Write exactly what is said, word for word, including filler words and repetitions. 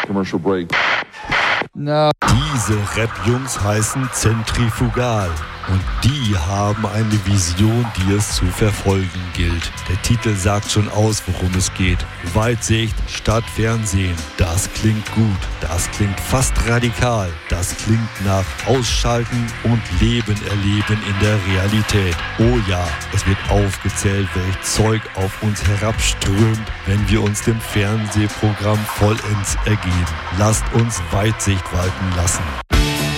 Commercial break. No. Diese Rap-Jungs heißen Zentrifugal und die haben eine Vision, die es zu verfolgen gilt. Der Titel sagt schon aus, worum es geht. Weitsicht statt Fernsehen. Das klingt gut, das klingt fast radikal. Das klingt nach Ausschalten und Leben erleben in der Realität. Oh ja, es wird aufgezählt, welch Zeug auf uns herabströmt, wenn wir uns dem Fernsehprogramm vollends ergeben. Lasst uns Weitsicht walten lassen.